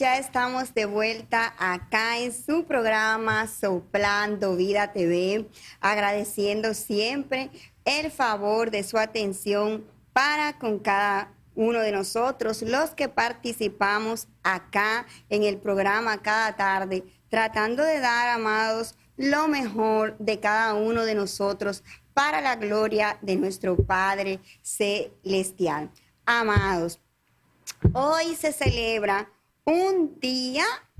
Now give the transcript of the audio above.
Ya estamos de vuelta acá en su programa Soplando Vida TV, agradeciendo siempre el favor de su atención para con cada uno de nosotros, los que participamos acá en el programa cada tarde, tratando de dar, amados, lo mejor de cada uno de nosotros para la gloria de nuestro Padre Celestial. Amados, hoy se celebra un día